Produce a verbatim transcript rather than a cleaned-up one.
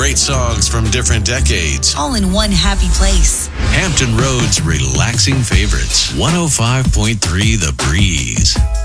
Great songs from different decades. All in one happy place. Hampton Road's relaxing favorites. one oh five point three The Breeze.